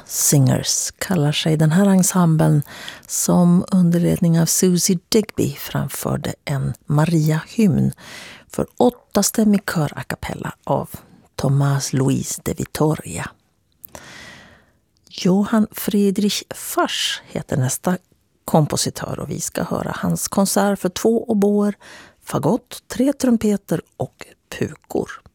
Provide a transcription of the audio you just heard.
Singers kallar sig den här ensemblen, som under ledning av Susie Digby framförde en Maria-hymn för 8-stämmig kör a cappella av Tomás Luis de Vitoria. Johann Friedrich Fasch heter nästa kompositör och vi ska höra hans konsert för 2 oboer, fagott, 3 trumpeter och pukor.